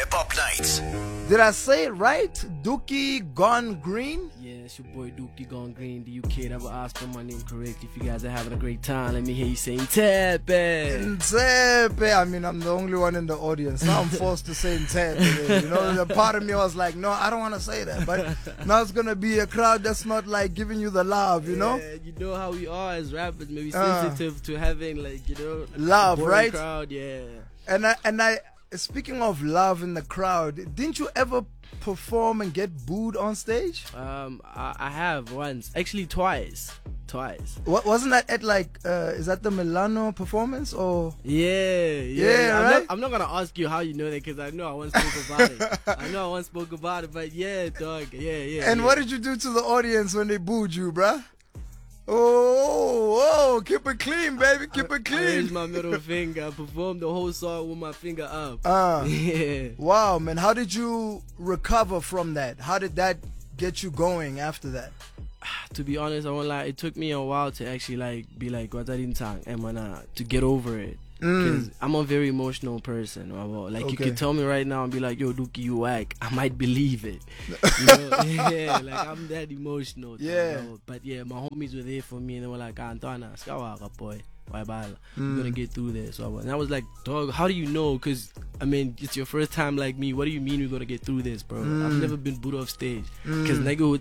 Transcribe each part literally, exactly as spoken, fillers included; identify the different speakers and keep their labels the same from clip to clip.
Speaker 1: Hip Hop Nights.
Speaker 2: Did I say it right? Dookie Gone Green?
Speaker 3: Yeah, it's your boy Dookie Gone Green, the U K. Never asked for my name correct. If you guys are having a great time, let me hear you saying Tepe.
Speaker 2: Tepe. I mean, I'm the only one in the audience. Now I'm forced to say Tepe. You know, the part of me was like, no, I don't want to say that. But now it's going to be a crowd that's not like giving you the love, you know?
Speaker 3: Yeah, you know how we are as rappers, maybe
Speaker 2: Uh.
Speaker 3: sensitive to having, like, you know,
Speaker 2: Love,
Speaker 3: boring
Speaker 2: right?
Speaker 3: crowd, yeah.
Speaker 2: And I, and I, speaking of love in the crowd, didn't you ever perform and get booed on stage?
Speaker 3: Um, I, I have once, actually twice, twice.
Speaker 2: What, wasn't that at like, uh, is that the Milano performance or?
Speaker 3: Yeah, yeah.
Speaker 2: Yeah,
Speaker 3: I'm,
Speaker 2: right?
Speaker 3: not, I'm not gonna ask you how you know that because I know I once spoke about it. I know I once spoke about it, but yeah, dog, yeah, yeah.
Speaker 2: And
Speaker 3: yeah.
Speaker 2: what did you do to the audience when they booed you, bruh? Oh, oh, keep it clean, baby, keep it
Speaker 3: I raised
Speaker 2: clean.
Speaker 3: my middle finger. I performed the whole song with my finger up.
Speaker 2: Uh,
Speaker 3: Yeah.
Speaker 2: wow, man, how did you recover from that? How did that get you going after that?
Speaker 3: To be honest, I won't lie. It took me a while to actually like be like, "What I didn't talk," and man, uh, to get over it. Because I'm a very emotional person. Or, like you
Speaker 2: Okay.
Speaker 3: could tell me right now and be like, "Yo, Dookie, you whack." I might believe it. You know? Yeah, like I'm that emotional.
Speaker 2: Yeah.
Speaker 3: Bro. But yeah, my homies were there for me and they were like, "Antwana, skawaka boy, why bala? We're gonna get through this." So, and I was like, "Dog, how do you know? Because I mean, it's your first time like me. What do you mean we're gonna get through this, bro? I've never been booed off stage. Because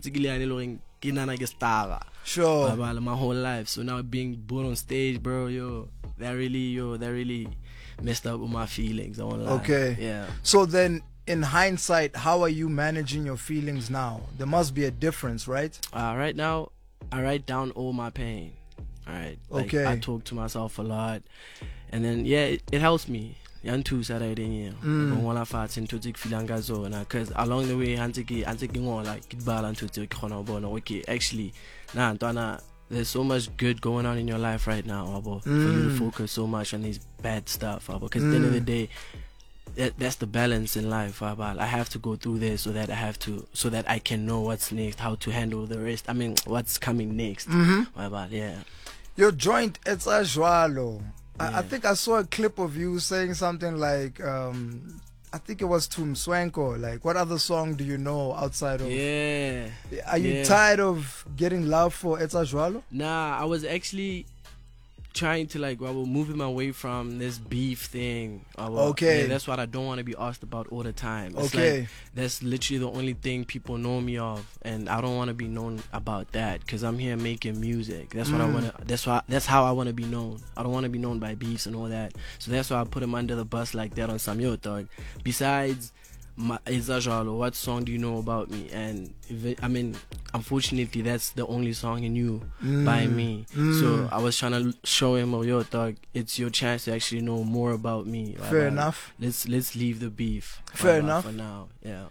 Speaker 2: Sure.
Speaker 3: my whole life. So now being booed on stage, bro, yo, that really, yo, that really messed up with my feelings. I won't lie.
Speaker 2: Okay.
Speaker 3: Yeah.
Speaker 2: So then, in hindsight, how are you managing your feelings now? There must be a difference, right?
Speaker 3: Uh, right now, I write down all my pain. All right. Like,
Speaker 2: Okay.
Speaker 3: I talk to myself a lot, and then yeah, it, it helps me. Yantu sarai denye. Ngola fat into tik filanga zona. Cause along the way, antiki antiki ngola like kitbala into tik kono bono. Okay, actually, nah, Antwana, there's so much good going on in your life right now, abo. For you to focus so much on these bad stuff, abo. Cause at the end of the day, that, that's the balance in life, abo. I have to go through this so that I have to, so that I can know what's next, how to handle the rest. I mean, what's coming next, abo. Yeah.
Speaker 2: Your joint, it's a joalo. I, I
Speaker 3: Yeah.
Speaker 2: think I saw a clip of you saying something like, um, I think it was Tum Swanko. Like, what other song do you know outside of?
Speaker 3: Yeah.
Speaker 2: Are you
Speaker 3: yeah.
Speaker 2: tired of getting love for Etsa Joalo?
Speaker 3: Nah, I was actually trying to like well, moving my way from this beef thing. Uh, well,
Speaker 2: Okay.
Speaker 3: yeah, that's what I don't want to be asked about all the time. It's
Speaker 2: Okay.
Speaker 3: like, that's literally the only thing people know me of, and I don't want to be known about that because I'm here making music. That's what I want to. That's why. That's how I want to be known. I don't want to be known by beefs and all that. So that's why I put him under the bus like that on some yo dog. Besides. My, what song do you know about me? And if it, I mean, unfortunately, that's the only song he knew by me. So I was trying to show him, oh, yo, dog, it's your chance to actually know more about me.
Speaker 2: Fair
Speaker 3: Like,
Speaker 2: enough.
Speaker 3: Let's let's leave the beef.
Speaker 2: Fair
Speaker 3: Like,
Speaker 2: enough.
Speaker 3: For now, yeah.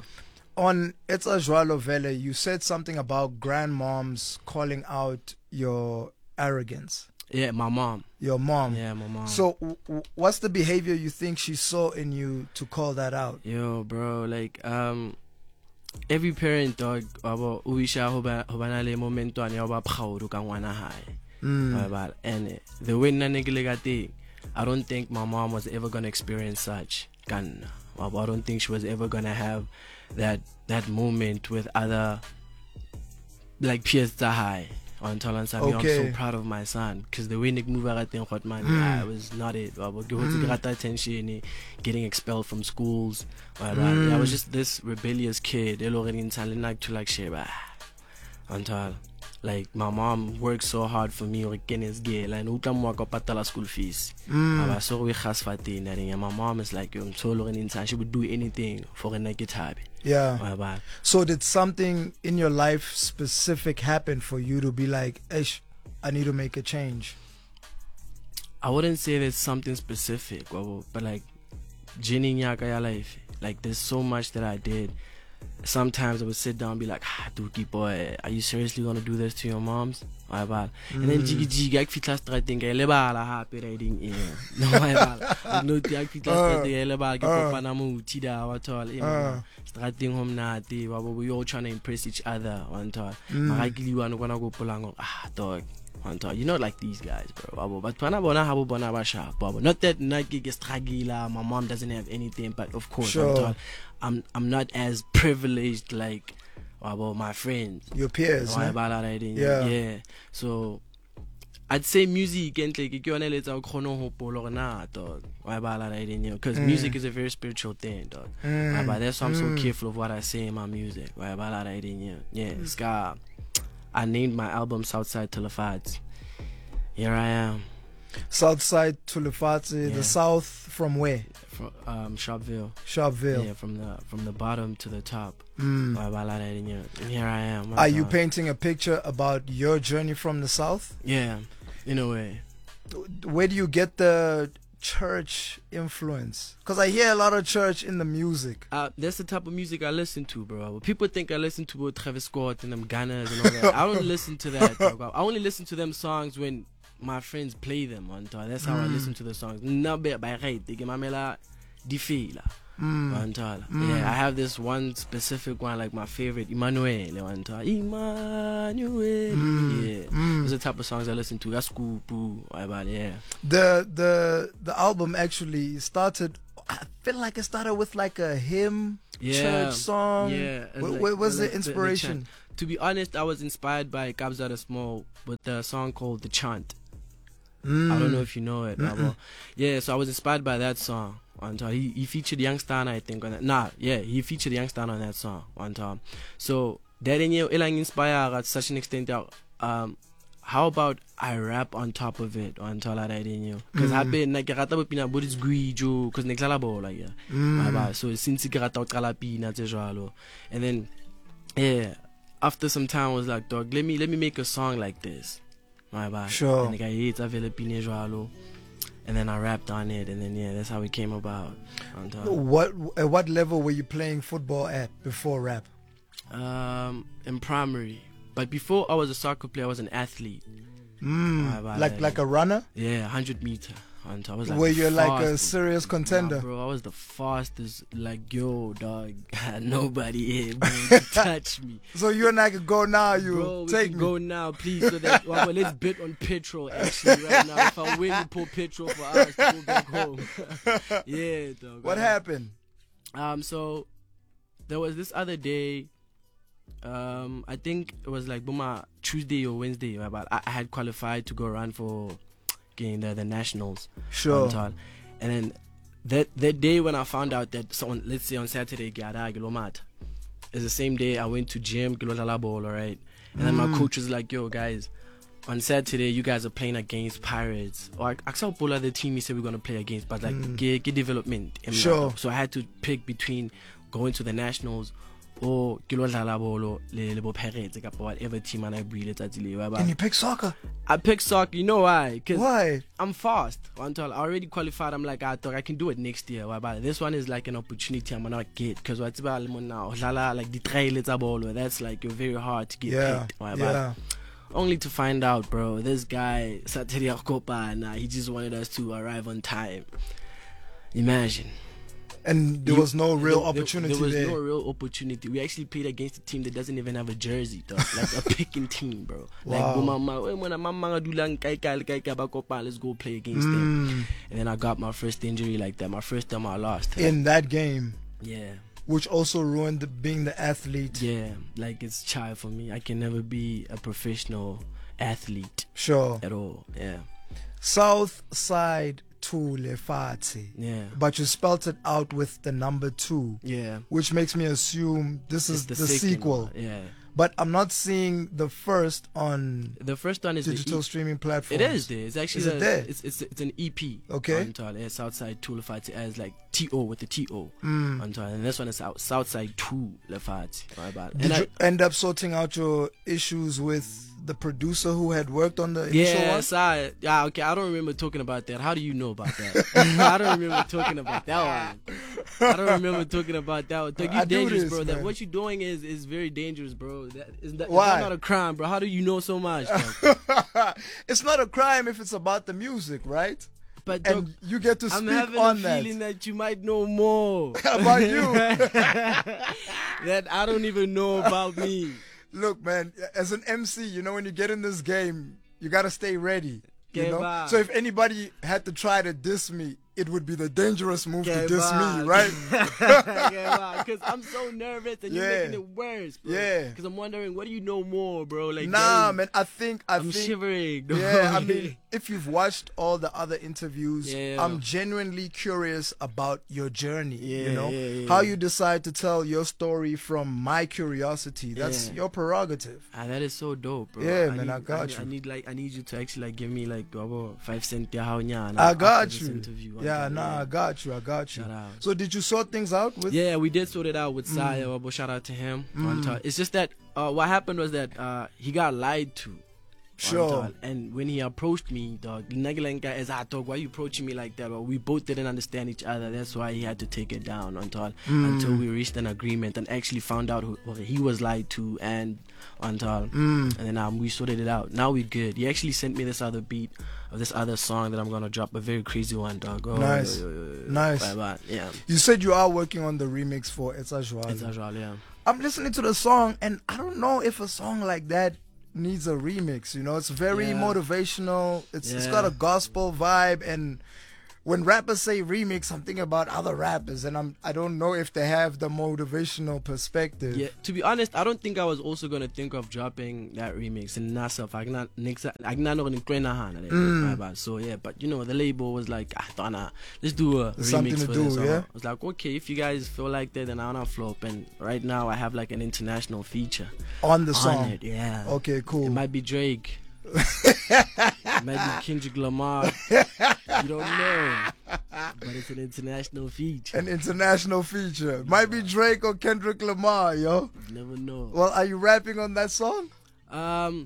Speaker 2: On Etsa Joalo Vele, you said something about grandmoms calling out your arrogance.
Speaker 3: Yeah, my mom.
Speaker 2: Your mom.
Speaker 3: Yeah, my mom.
Speaker 2: So, w- w- what's the behavior you think she saw in you to call that out?
Speaker 3: Yo, bro, like um, every parent dog abo uisha hoba hobana le momento ane ba phaudu ka ngwana hae. Mm. And the way nanegile I don't think my mom was ever gonna experience such. Kan, I don't think she was ever gonna have that that moment with other like peers that high. On Tolan
Speaker 2: Okay.
Speaker 3: I'm so proud of my son because the way Nick move out there, what man, I was not it. I was attention, getting expelled from schools. I was just this rebellious kid. They already like to like sheba. Until like my mom worked so hard for me, like his girl, and utam waka patala school fees. I was so we has fatin, and my mom is like, I'm so inside. She would do anything for a naked happy.
Speaker 2: Yeah. So did something in your life specific happen for you to be like, Ish, I need to make a change?
Speaker 3: I wouldn't say there's something specific, but like, life. Like there's so much that I did. Sometimes I would sit down and be like, ah, Dookie boy, are you seriously gonna do this to your moms? And then jiggy jiggy, I feel like I think I lebala happy riding in. No, I bal. No, I feel like I lebala get up and I'm tida what all. Starting home nati, we all trying to impress each other. One time, I really want to go pulang. Ah, dog. You know, like these guys, bro. But pana bona habo bona ba sharp, bro. Not that nagi is tragila, my mom doesn't have anything, but of course,
Speaker 2: sure.
Speaker 3: I'm I'm not as privileged like about my friends,
Speaker 2: your peers.
Speaker 3: No?
Speaker 2: Yeah,
Speaker 3: yeah. So I'd say music and like because
Speaker 2: Mm.
Speaker 3: music is a very spiritual thing, dog.
Speaker 2: Mm.
Speaker 3: But that's why I'm so
Speaker 2: Mm.
Speaker 3: careful of what I say in my music. Yeah, ska. I named my album Southside Tulafats. Here I am.
Speaker 2: Southside Tulafati,
Speaker 3: Yeah.
Speaker 2: the south from where?
Speaker 3: From um, Sharpeville.
Speaker 2: Sharpeville.
Speaker 3: Yeah, from the from the bottom to the top.
Speaker 2: Mm.
Speaker 3: And here I am.
Speaker 2: Are you painting a picture about your journey from the south?
Speaker 3: Yeah, in a way.
Speaker 2: Where do you get the church influence? Because I hear a lot of church in the music.
Speaker 3: Uh, that's the type of music I listen to, bro. People think I listen to Travis Scott and them Gunners and all that. I don't listen to that, bro. I only listen to them songs when my friends play them. That's how mm. I listen to the songs. Mm. Mm. Yeah, I have this one specific one, like my favorite, Emmanuel. Emmanuel.
Speaker 2: Mm.
Speaker 3: Yeah,
Speaker 2: mm.
Speaker 3: those are the type of songs I listen to. That's cool, boo. Yeah.
Speaker 2: The the the album actually started. I feel like it started with like a hymn,
Speaker 3: yeah.
Speaker 2: church song.
Speaker 3: Yeah.
Speaker 2: Where,
Speaker 3: like,
Speaker 2: where was
Speaker 3: like
Speaker 2: the inspiration?
Speaker 3: The, the to be honest, I was inspired by Kabza Small with the song called "The Chant."
Speaker 2: Mm.
Speaker 3: I don't know if you know it. But yeah, so I was inspired by that song. One time he, he featured Youngster, I think on that. Nah, yeah, he featured Youngster on that song one time. So that in you, it inspired at such an extent that um, how about I rap on top of it on top of that in you? Because I've been like rata bopina but it's guijo because neklala bola yeah. Mm. So since you rata kala pina tejalo, and then yeah, after some time I was like, dog, let me let me make a song like this. My bad.
Speaker 2: Sure.
Speaker 3: And the guy hates Jalo. And then I rapped on it, and then yeah, that's how it came about.
Speaker 2: What at what level were you playing football at before rap?
Speaker 3: Um, in primary, but before I was a soccer player, I was an athlete.
Speaker 2: Mm, like like a runner?
Speaker 3: Yeah, hundred meter. I was like
Speaker 2: were you
Speaker 3: fast,
Speaker 2: like a serious contender?
Speaker 3: Nah, bro, I was the fastest. Like yo, dog, nobody able to touch me.
Speaker 2: So you and I could go now. You
Speaker 3: bro,
Speaker 2: take
Speaker 3: we can
Speaker 2: me.
Speaker 3: Go now, please. So that well, well, let's bet on petrol. Actually, right now, if I win, we pull petrol for us to go back home. Yeah, dog.
Speaker 2: What
Speaker 3: right?
Speaker 2: happened?
Speaker 3: Um, so there was this other day. Um, I think it was like Buma Tuesday or Wednesday. But I, I had qualified to go run for. The, the nationals,
Speaker 2: sure,
Speaker 3: and then that that day when I found out that someone, let's say on Saturday, is the same day I went to gym, all right, and then
Speaker 2: mm.
Speaker 3: my coach was like, "Yo, guys, on Saturday you guys are playing against Pirates." Or I saw Pola the team he said we're gonna play against, but like mm. get, get development.
Speaker 2: Sure.
Speaker 3: So I had to pick between going to the nationals. Or whatever team and I breed
Speaker 2: Can you pick soccer?
Speaker 3: I picked soccer, you know why? Cause
Speaker 2: why?
Speaker 3: I'm fast. I already qualified. I'm like, I thought I can do it next year. But this one is like an opportunity I'm gonna get because what's about now? Like the trail ball. That's like you're very hard to get
Speaker 2: yeah.
Speaker 3: picked.
Speaker 2: Yeah.
Speaker 3: Only to find out, bro, this guy Saturday Copa, nah, he just wanted us to arrive on time. Imagine.
Speaker 2: And there
Speaker 3: you,
Speaker 2: was no real
Speaker 3: there,
Speaker 2: opportunity
Speaker 3: there was
Speaker 2: there.
Speaker 3: no real opportunity. We actually played against a team that doesn't even have a jersey, though. Like a picking team, bro.
Speaker 2: Wow.
Speaker 3: Like, let's go play against
Speaker 2: mm.
Speaker 3: them. And then I got my first injury like that. My first time I lost.
Speaker 2: In that game?
Speaker 3: Yeah.
Speaker 2: Which also ruined the, being the athlete.
Speaker 3: Yeah. Like, it's child for me. I can never be a professional athlete.
Speaker 2: Sure.
Speaker 3: At all. Yeah.
Speaker 2: South Side Tulefati.
Speaker 3: Yeah.
Speaker 2: But you spelt it out with the number two.
Speaker 3: Yeah.
Speaker 2: Which makes me assume this is
Speaker 3: the,
Speaker 2: the sequel.
Speaker 3: One. Yeah.
Speaker 2: But I'm not seeing the first on
Speaker 3: the first one is
Speaker 2: digital
Speaker 3: e-
Speaker 2: streaming platforms.
Speaker 3: It is there. It's actually
Speaker 2: is it
Speaker 3: a,
Speaker 2: there?
Speaker 3: It's, it's it's an E P.
Speaker 2: Okay.
Speaker 3: On Southside two Lefati as like T O with the T O.
Speaker 2: Mm.
Speaker 3: On and this one is out Southside two Lefati.
Speaker 2: Did and you I, end up sorting out your issues with the producer who had worked on the initial
Speaker 3: yes,
Speaker 2: one?
Speaker 3: Yes, I yeah okay. I don't remember talking about that. How do you know about that? I don't remember talking about that one. I don't remember talking about that one. You're dangerous, this, bro. That what you're doing is is very dangerous, bro. That is that,
Speaker 2: Why?
Speaker 3: That's not a crime, bro. How do you know so much?
Speaker 2: It's not a crime if it's about the music, right?
Speaker 3: But
Speaker 2: and
Speaker 3: dog,
Speaker 2: you get to speak
Speaker 3: I'm having
Speaker 2: on
Speaker 3: a
Speaker 2: that.
Speaker 3: feeling that you might know more
Speaker 2: about you
Speaker 3: that I don't even know about me.
Speaker 2: Look, man, as an M C, you know, when you get in this game, you gotta stay ready. You
Speaker 3: Okay,
Speaker 2: know?
Speaker 3: bye.
Speaker 2: So if anybody had to try to diss me, it would be the dangerous move
Speaker 3: Okay,
Speaker 2: to diss
Speaker 3: bye.
Speaker 2: me, right?
Speaker 3: Because I'm so nervous and you're
Speaker 2: Yeah.
Speaker 3: making it worse, bro.
Speaker 2: Yeah.
Speaker 3: Because I'm wondering, what do you know more, bro? Like,
Speaker 2: Nah,
Speaker 3: damn,
Speaker 2: man. I think I
Speaker 3: I'm
Speaker 2: think
Speaker 3: shivering. dog.
Speaker 2: yeah. I mean, if you've watched all the other interviews,
Speaker 3: Yeah.
Speaker 2: I'm genuinely curious about your journey. you
Speaker 3: Yeah,
Speaker 2: know,
Speaker 3: yeah, yeah,
Speaker 2: how
Speaker 3: yeah.
Speaker 2: you decide to tell your story from my curiosity. That's
Speaker 3: Yeah.
Speaker 2: your prerogative.
Speaker 3: Ah, that is so dope, bro.
Speaker 2: Yeah,
Speaker 3: I
Speaker 2: man,
Speaker 3: need,
Speaker 2: I got
Speaker 3: need,
Speaker 2: you.
Speaker 3: I need like I need you to actually like give me like about five cent ya how nya
Speaker 2: I
Speaker 3: after
Speaker 2: got
Speaker 3: this
Speaker 2: you.
Speaker 3: interview.
Speaker 2: Yeah,
Speaker 3: Okay,
Speaker 2: nah, I got you. I got you.
Speaker 3: Shout out.
Speaker 2: So did you sort things out with?
Speaker 3: Yeah, we did sort it out with
Speaker 2: Mm.
Speaker 3: Saya. Wabo, shout out to him. on top. It's just that uh, what happened was that uh, he got lied to. on
Speaker 2: Sure.
Speaker 3: top. And when he approached me, dog, Nagilenka as I talk, why you approaching me like that? Well, we both didn't understand each other. That's why he had to take it down on top
Speaker 2: Mm.
Speaker 3: until we reached an agreement and actually found out who, who he was lied to and on top.
Speaker 2: Mm.
Speaker 3: And then um, we sorted it out. Now we good. He actually sent me this other beat of this other song that I'm gonna drop, a very crazy one, dog. Oh,
Speaker 2: Nice.
Speaker 3: yo, yo, yo, yo.
Speaker 2: Nice.
Speaker 3: Bye, bye. Yeah.
Speaker 2: You said you are working on the remix for It's a
Speaker 3: It's
Speaker 2: Joie.
Speaker 3: usual, yeah.
Speaker 2: I'm listening to the song and I don't know if a song like that needs a remix. You know, it's very
Speaker 3: Yeah.
Speaker 2: motivational. It's it's
Speaker 3: Yeah.
Speaker 2: got a gospel vibe, and when rappers say remix, I'm thinking about other rappers, and I'm I don't know if they have the motivational perspective.
Speaker 3: Yeah, to be honest, I don't think I was also gonna think of dropping that remix in myself. I cannot, I cannot know
Speaker 2: Mm.
Speaker 3: So yeah, but you know, the label was like, ah, Donna, let's do a
Speaker 2: There's something
Speaker 3: remix
Speaker 2: to
Speaker 3: for
Speaker 2: do,
Speaker 3: this.
Speaker 2: yeah?
Speaker 3: I was like, okay, if you guys feel like that, then I wanna flop. And right now, I have like an international feature
Speaker 2: On the
Speaker 3: on
Speaker 2: song.
Speaker 3: it. Yeah.
Speaker 2: Okay, cool.
Speaker 3: It might be Drake. It might be Kendrick Lamar. You don't know, but it's an international feature.
Speaker 2: An international feature. Might be Drake or Kendrick Lamar, yo.
Speaker 3: You never know.
Speaker 2: Well, are you rapping on that song?
Speaker 3: Um,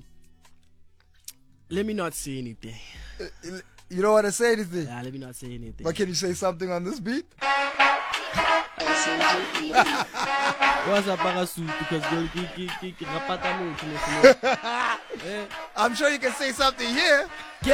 Speaker 3: let me not say anything.
Speaker 2: You don't want to say anything.
Speaker 3: Yeah, let me not say anything.
Speaker 2: But can you say something on this beat?
Speaker 3: What's up, Parasuit? Because girl, ki- ki- ki- ki- rapata mo, kino- kino. Eh,
Speaker 2: I'm sure you can say something here.